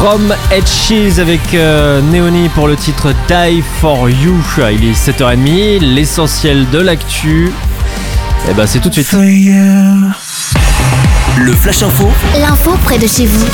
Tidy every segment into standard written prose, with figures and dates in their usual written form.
From Ed Sheeran avec Neoni pour le titre Die For You. Il est 7h30, l'essentiel de l'actu. Et bah c'est tout de suite. Le Flash Info. L'info près de chez vous.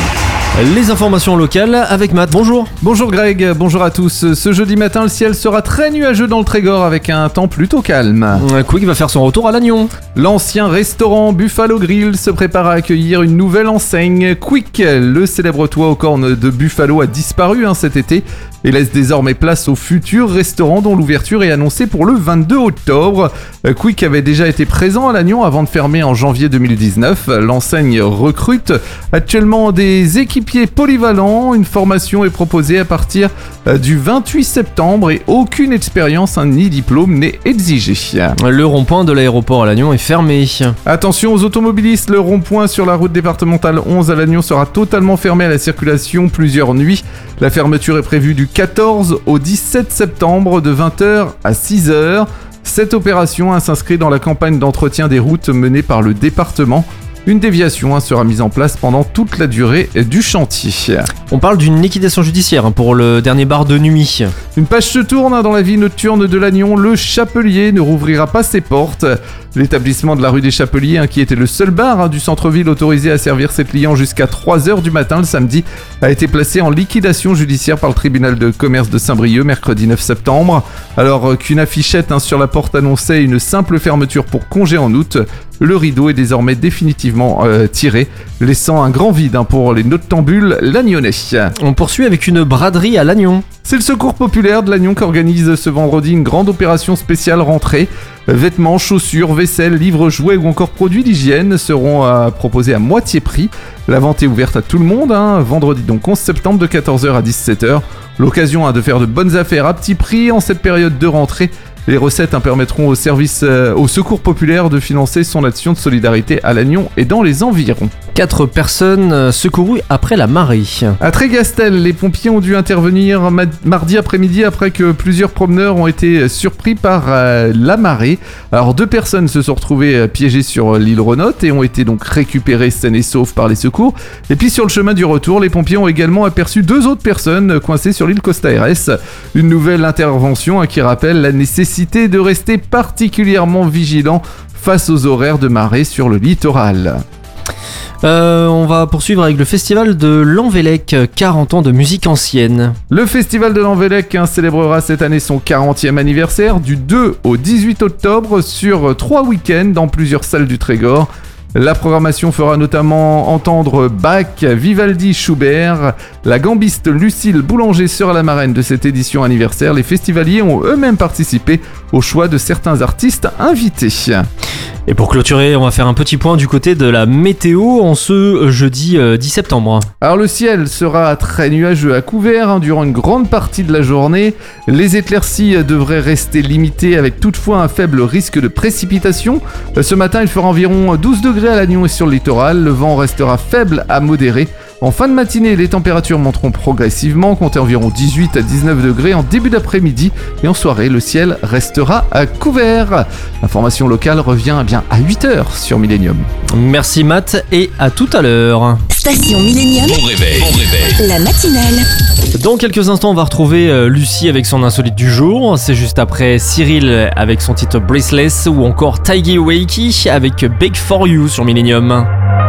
Les informations locales avec Matt, bonjour. Bonjour Greg, bonjour à tous. Ce jeudi matin, le ciel sera très nuageux dans le Trégor avec un temps plutôt calme. Quick va faire son retour à Lannion. L'ancien restaurant Buffalo Grill se prépare à accueillir une nouvelle enseigne. Quick, le célèbre toit aux cornes de Buffalo, a disparu cet été et laisse désormais place au futur restaurant dont l'ouverture est annoncée pour le 22 octobre. Quick avait déjà été présent à Lannion avant de fermer en janvier 2019. L'enseigne recrute actuellement des équipiers polyvalents. Une formation est proposée à partir du 28 septembre et aucune expérience ni diplôme n'est exigé. Le rond-point de l'aéroport à Lannion est fermé. Attention aux automobilistes, le rond-point sur la route départementale 11 à Lannion sera totalement fermé à la circulation plusieurs nuits. La fermeture est prévue du 14 au 17 septembre de 20h à 6h. Cette opération s'inscrit dans la campagne d'entretien des routes menée par le département. Une déviation sera mise en place pendant toute la durée du chantier. On parle d'une liquidation judiciaire pour le dernier bar de nuit. Une page se tourne dans la vie nocturne de Lannion. Le Chapelier ne rouvrira pas ses portes. L'établissement de la rue des Chapeliers, qui était le seul bar du centre-ville autorisé à servir ses clients jusqu'à 3h du matin le samedi, a été placé en liquidation judiciaire par le tribunal de commerce de Saint-Brieuc mercredi 9 septembre. Alors qu'une affichette sur la porte annonçait une simple fermeture pour congé en août, le rideau est désormais définitivement tiré, laissant un grand vide pour les noctambules lagnonnais. On poursuit avec une braderie à Lannion. C'est le Secours populaire de Lannion qui organise ce vendredi une grande opération spéciale rentrée. Vêtements, chaussures, vaisselle, livres, jouets ou encore produits d'hygiène seront proposés à moitié prix. La vente est ouverte à tout le monde, vendredi donc 11 septembre de 14h à 17h. L'occasion de faire de bonnes affaires à petit prix en cette période de rentrée. Les recettes permettront au Secours populaire de financer son action de solidarité à Lannion et dans les environs. 4 personnes secourues après la marée. À Trégastel, les pompiers ont dû intervenir mardi après-midi après que plusieurs promeneurs ont été surpris par la marée. Alors 2 personnes se sont retrouvées piégées sur l'île Renotte et ont été donc récupérées saines et sauves par les secours. Et puis sur le chemin du retour, les pompiers ont également aperçu 2 autres personnes coincées sur l'île Costa Aires. Une nouvelle intervention qui rappelle la nécessité de rester particulièrement vigilant face aux horaires de marée sur le littoral. On va poursuivre avec le festival de l'Envélec, 40 ans de musique ancienne. Le festival de l'Envélec célébrera cette année son 40e anniversaire du 2 au 18 octobre sur 3 week-ends dans plusieurs salles du Trégor. La programmation fera notamment entendre Bach, Vivaldi, Schubert. La gambiste Lucille Boulanger sera la marraine de cette édition anniversaire. Les festivaliers ont eux-mêmes participé au choix de certains artistes invités. Et pour clôturer, on va faire un petit point du côté de la météo en ce jeudi 10 septembre. Alors le ciel sera très nuageux à couvert durant une grande partie de la journée. Les éclaircies devraient rester limitées avec toutefois un faible risque de précipitation. Ce matin, il fera environ 12 degrés à Lannion et sur le littoral. Le vent restera faible à modéré. En fin de matinée, les températures monteront progressivement, comptez environ 18 à 19 degrés en début d'après-midi. Et en soirée, le ciel restera à couvert. L'information locale revient bien à 8h sur Millennium. Merci Matt et à tout à l'heure. Station Millennium. Bon réveil. La matinale. Dans quelques instants, on va retrouver Lucie avec son insolite du jour. C'est juste après Cyril avec son titre Breathless ou encore Taigi Waiki avec Beg For You sur Millennium.